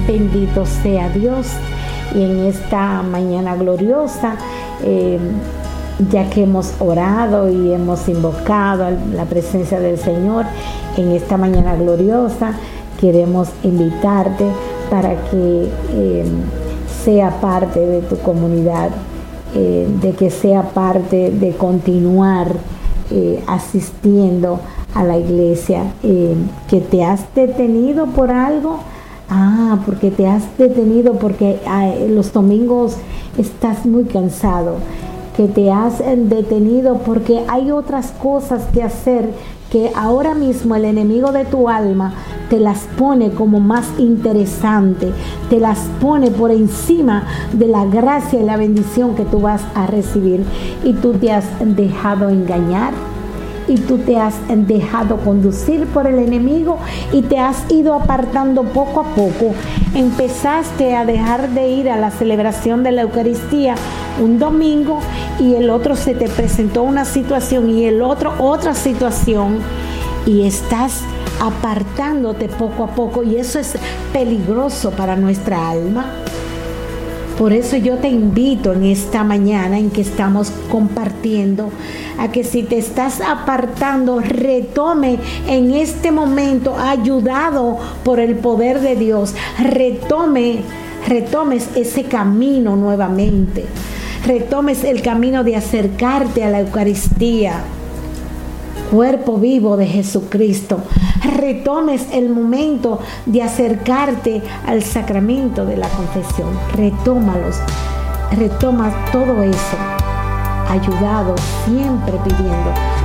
Bendito sea Dios. Y en esta mañana gloriosa, ya que hemos orado y hemos invocado la presencia del Señor, en esta mañana gloriosa queremos invitarte para que sea parte de tu comunidad, de que sea parte de continuar asistiendo a la iglesia, que te has detenido por algo. Porque te has detenido porque los domingos estás muy cansado, que te has detenido porque hay otras cosas que hacer que ahora mismo el enemigo de tu alma te las pone como más interesante, te las pone por encima de la gracia y la bendición que tú vas a recibir, y tú te has dejado engañar. Y tú te has dejado conducir por el enemigo y te has ido apartando poco a poco. Empezaste a dejar de ir a la celebración de la Eucaristía un domingo, y el otro se te presentó una situación y el otro otra situación, y estás apartándote poco a poco, y eso es peligroso para nuestra alma. Por eso yo te invito en esta mañana en que estamos compartiendo a que si te estás apartando, retome en este momento, ayudado por el poder de Dios, retomes ese camino nuevamente, retomes el camino de acercarte a la Eucaristía, cuerpo vivo de Jesucristo. Retomes el momento de acercarte al sacramento de la confesión. Retoma todo eso, ayudado, siempre pidiendo